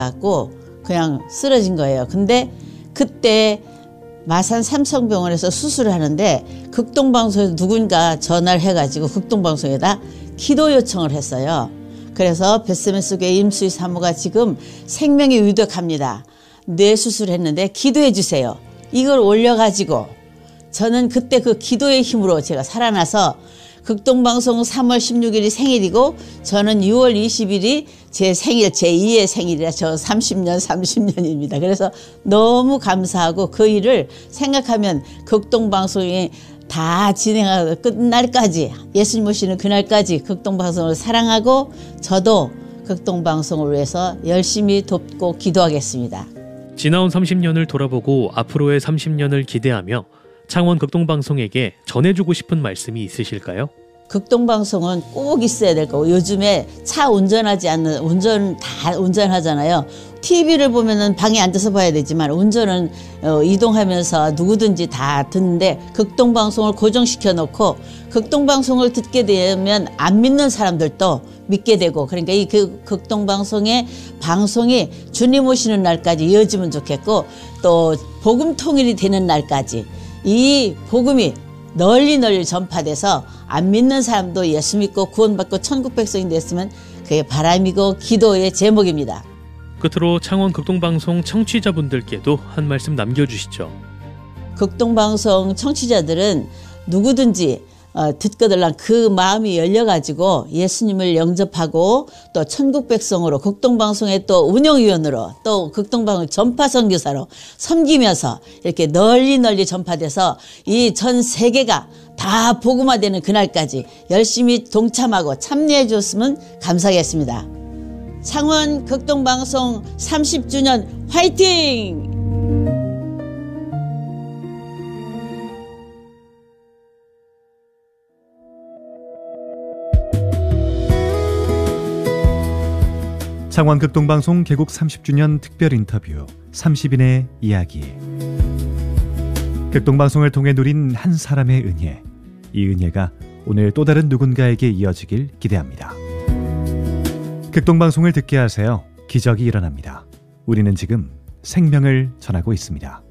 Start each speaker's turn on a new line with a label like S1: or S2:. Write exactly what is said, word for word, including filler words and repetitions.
S1: 갖고 그냥 쓰러진 거예요. 근데 그때 마산 삼성병원에서 수술을 하는데 극동방송에서 누군가 전화를 해가지고 극동방송에다 기도 요청을 했어요. 그래서 베스메스교회 임수희 사모가 지금 생명이 위독합니다. 뇌 수술했는데 기도해 주세요. 이걸 올려가지고 저는 그때 그 기도의 힘으로 제가 살아나서 극동방송 삼월 십육일이 생일이고 저는 유월 이십일이 제 생일 제이의 생일이라 저 삼십 년 삼십 년입니다. 그래서 너무 감사하고 그 일을 생각하면 극동방송이 다 진행하고 끝날까지 예수님 오시는 그날까지 극동방송을 사랑하고 저도 극동방송을 위해서 열심히 돕고 기도하겠습니다.
S2: 지나온 삼십 년을 돌아보고 앞으로의 삼십 년을 기대하며 창원 극동방송에게 전해주고 싶은 말씀이 있으실까요?
S1: 극동방송은 꼭 있어야 될 거고 요즘에 차 운전하지 않는 운전 다 운전하잖아요. 티비를 보면은 방에 앉아서 봐야 되지만 운전은 어, 이동하면서 누구든지 다 듣는데 극동방송을 고정시켜 놓고 극동방송을 듣게 되면 안 믿는 사람들도 믿게 되고 그러니까 이 그 극동방송의 방송이 주님 오시는 날까지 이어지면 좋겠고 또 복음 통일이 되는 날까지 이 복음이 널리 널리 전파돼서 안 믿는 사람도 예수 믿고 구원받고 천국 백성이 됐으면 그게 바람이고 기도의 제목입니다.
S2: 끝으로 창원 극동방송 청취자분들께도 한 말씀 남겨주시죠.
S1: 극동방송 청취자들은 누구든지 어, 듣거들랑 그 마음이 열려가지고 예수님을 영접하고 또 천국 백성으로 극동방송의 또 운영위원으로 또 극동방송 전파 선교사로 섬기면서 이렇게 널리 널리 전파돼서 이 전 세계가 다 복음화되는 그날까지 열심히 동참하고 참여해 줬으면 감사하겠습니다. 창원 극동방송 삼십 주년 화이팅!
S3: 창원 극동방송 개국 삼십 주년 특별 인터뷰 삼십 인의 이야기. 극동방송을 통해 누린 한 사람의 은혜, 이 은혜가 오늘 또 다른 누군가에게 이어지길 기대합니다. 극동방송을 듣게 하세요. 기적이 일어납니다. 우리는 지금 생명을 전하고 있습니다.